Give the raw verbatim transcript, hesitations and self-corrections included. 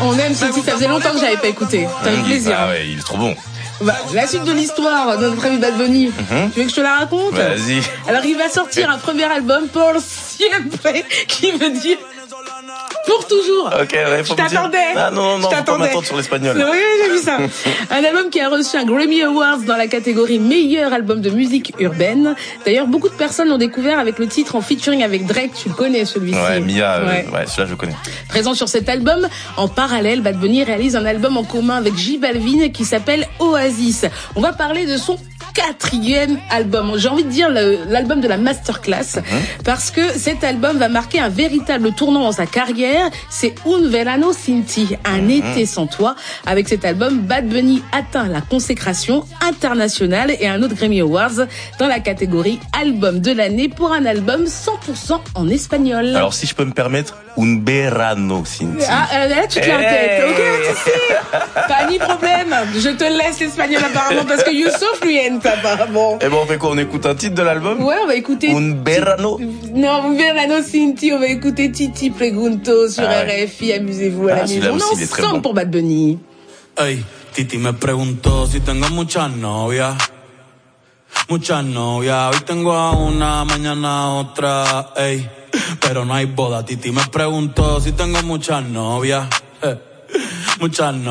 On aime ce titre, ça faisait longtemps que j'avais pas écouté. T'as eu plaisir. Ah ouais, il est trop bon. Bah, la suite de l'histoire de notre ami Bad Bunny, mm-hmm. tu veux que je te la raconte? Vas-y. Alors il va sortir un premier album pour siempre, qui veut dire pour toujours. Ok, ouais, faut je t'attendais. Ah non, non, je faut pas m'attendre sur l'espagnol. Oui, oui, j'ai vu ça. Un album qui a reçu un Grammy Awards dans la catégorie meilleur album de musique urbaine. D'ailleurs, beaucoup de personnes l'ont découvert avec le titre en featuring avec Drake. Tu le connais, celui-ci. Ouais, Mia, ouais, euh, ouais celui-là, je le connais. Présent sur cet album, en parallèle, Bad Bunny réalise un album en commun avec J Balvin qui s'appelle Oasis. On va parler de son quatrième album. J'ai envie de dire le, l'album de la masterclass, mmh. parce que cet album va marquer un véritable tournant dans sa carrière. C'est Un Verano Sin Ti, un mmh. été sans toi. Avec cet album, Bad Bunny atteint la consécration internationale et un autre Grammy Awards dans la catégorie album de l'année pour un album cent pour cent en espagnol. Alors si je peux me permettre, Un Verano Sin Ti. Ah, là tu te l'as en tête. Ok, pas ni problème. Je te laisse l'espagnol apparemment parce que you're so fluent apparemment. Et bon, on fait quoi? On écoute un titre de l'album? Ouais, on va écouter. Un Verano. Non, Un Verano Sin Ti. On va écouter Titi Pregunto sur ah ouais. R F I. Amusez-vous à ah, la maison. On est ensemble bon. Pour Bad Bunny. Hey, Titi me preguntó si tengo muchas novias. Muchas novias. Hoy tengo a una, mañana a otra. Ey, pero no hay boda. Titi me preguntó si tengo muchas novias. Eh, muchas novias.